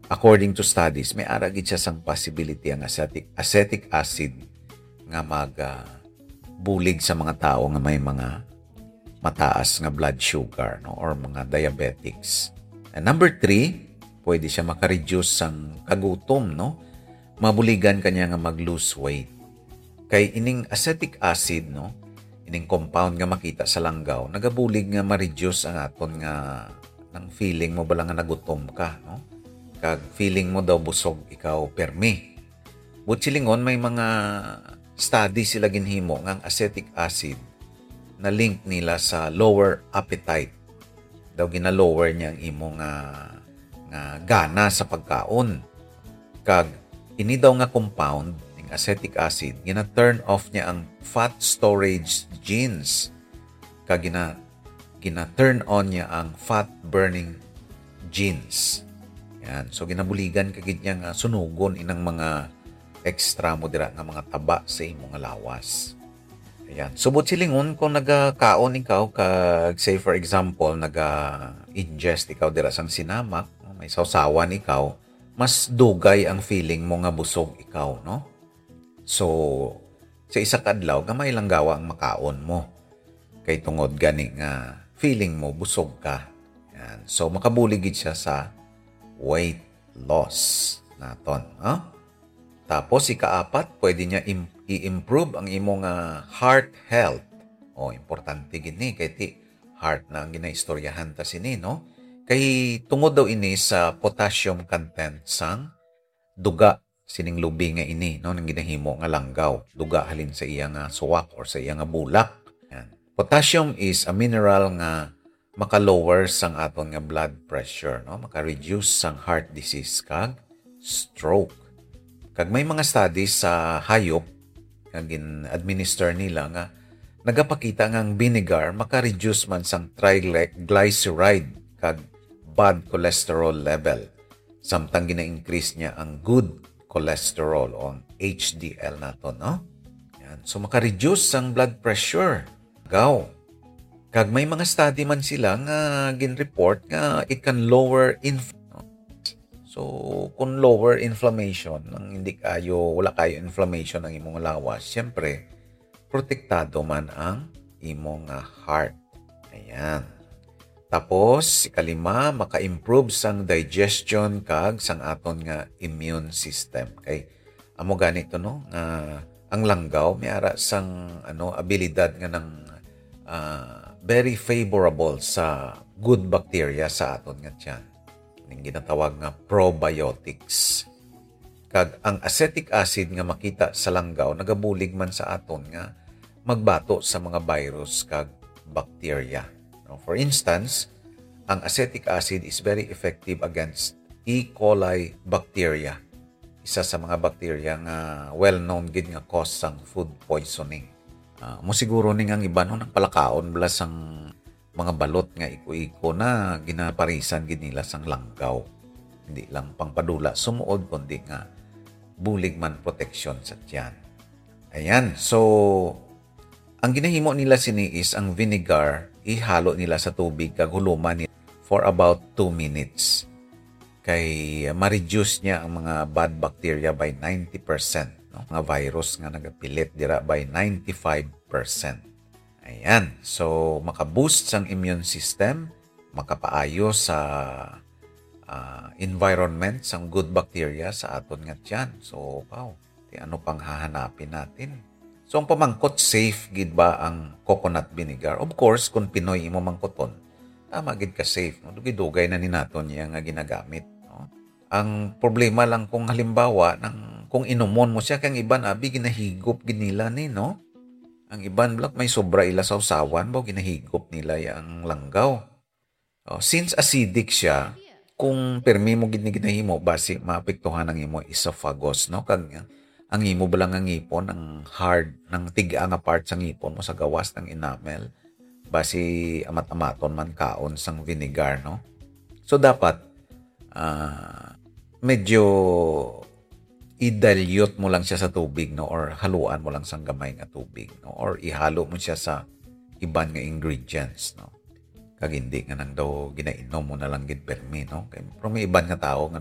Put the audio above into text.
according to studies, may ara gid siya sang possibility ang acetic acid nga bulig sa mga tao nga may mga mataas nga blood sugar, no, or mga diabetics. And number 3, pwede siya makareduce sang kagutom, no? Mabuligan kanya nga mag-lose weight. Kay ining acetic acid, no, ining compound nga makita sa langgaw, nagabulig nga ma-reduce ang aton nga ng feeling mo bala nga nagutom ka, no? Kag feeling mo daw busog ikaw permi. Butsilingon may mga study sila ginhimo nga ang acetic acid na link nila sa lower appetite. Daw gina-lower niya ang imo nga gana sa pagkaon. Kag ini daw nga compound ng acetic acid gina-turn off niya ang fat storage genes. Kag gina-turn on niya ang fat burning genes. Yan. So ginabuligan kagid niya nga sunugon inang mga extra mo dira nga mga taba sa imong lawas. Ayan. Subot silingon kung nagakaon ikaw kag say for example naga-ingest ikaw dira sang sinamak, may sawsawan ikaw, mas dugay ang feeling mo nga busog ikaw, no? So sa isa ka adlaw gamay lang gawa ang makaon mo. Kay tungod gani nga feeling mo busog ka. Ayan. So makabulig gid siya sa weight loss naton, ha? Tapos ika-4, pwede niya i-improve ang imong heart health. Importante gini kay ti heart na ang ginaistoryahan ta sini, no? Kay tungod daw ini sa potassium content sang duga sining lubi nga ini, no, nang ginahimo nga langgaw. Duga halin sa iya nga suwak or sa iya nga bulak. Yan. Potassium is a mineral nga maka-lower sang aton nga blood pressure, no? Maka-reduce sang heart disease kag stroke. Kag may mga studies sa hayop nga gin-administer nila nga nagapakita nga ang vinegar maka-reduce man sang triglyceride kag bad cholesterol level. Samtang gina-increase niya ang good cholesterol o HDL naton, no? Yan. So maka-reduce sang blood pressure. Gaw. Kag may mga study man sila nga gin-report nga it can lower So, kung lower inflammation, nang wala kayo inflammation ng imong lawas, syempre, protektado man ang imong heart. Ayan. Tapos, ikalima, maka-improve sang digestion kag sang aton nga immune system. Kay, amo ganito, no? Ang langgaw, may ara sang abilidad nga ng very favorable sa good bacteria sa aton nga tiyan. Yung ginatawag nga probiotics. Kag ang acetic acid nga makita sa langgaw nagabulig man sa aton nga magbato sa mga virus kag bacteria. For instance, ang acetic acid is very effective against E. coli bacteria. Isa sa mga bacteria nga well-known gid nga cause sang food poisoning. Mo siguro ning ang iba no nang palakaon bala sang mga balot nga iko-iko na ginaparisan gid nila sang langgaw. Hindi lang pangpadula sumuod kundi nga bulig man protection sa tiyan. Ayan, so ang ginahimo nila sini is ang vinegar ihalo nila sa tubig kag huluman nila for about 2 minutes. Kay ma-reduce niya ang mga bad bacteria by 90%, no? Mga virus nga nagapilit dira by 95%. Ayan. So, maka-boost sang immune system, makapaayo sa environment sang good bacteria sa aton nga tiyan. So, ano pang hahanapin natin? So, ang pamangkot, safe gid ba ang coconut vinegar? Of course, kung Pinoy imo mangkoton, tama gid ka safe. No? Dugay-dugay na ni naton niya nga ginagamit. No? Ang problema lang kung halimbawa, kung inumon mo siya, kang iban abi ginahigop gid nila ni, no? Ang iban blak may sobra ila sa usawan, ginahigop nila yang langgaw. Since acidic siya, kung permi mo ginahimo, basi maapektuhan ang imo esophagus, no? Kag ang imo balang ang ngipon, ang hard, ng tiga nga part sa ngipon mo sa gawas ng enamel, basi amat-amaton man kaon sang vinegar, no? So dapat, medyo i-dilute mo lang siya sa tubig, no, or haluan mo lang sa gamay nga tubig, no, or ihalo mo siya sa iban nga ingredients, no. Kag hindi nga nang daw ginainom mo na lang gid permi, no. Kay pero may iban nga tao nga